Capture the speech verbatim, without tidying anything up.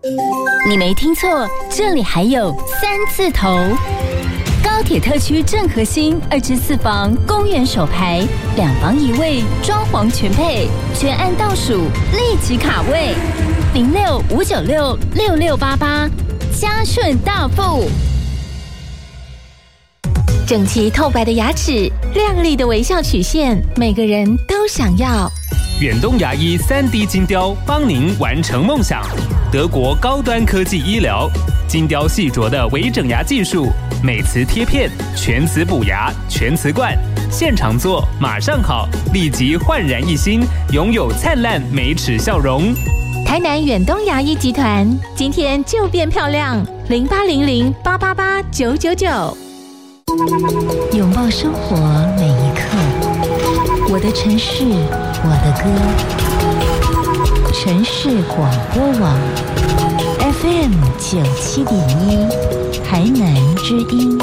你没听错，这里还有三字头。高铁特区正核心二至四房，公园首排，两房一卫，装潢全配，全案倒数，立即卡位，零六五九六六六八八，嘉顺大富。整齐透白的牙齿，亮丽的微笑曲线，每个人都想要。 远东牙医 三 D 金雕帮您完成梦想，德国高端科技医疗，金雕细琢的微整牙技术，美瓷贴片，全瓷补牙，全瓷冠，现场做马上好，立即焕然一新，拥有灿烂美齿笑容。 台南远东牙医集团，今天就变漂亮，零八零零八八八九九九。拥抱生活每一刻，我的城市，我的歌。城市广播网 F M 九七点一，台南之音。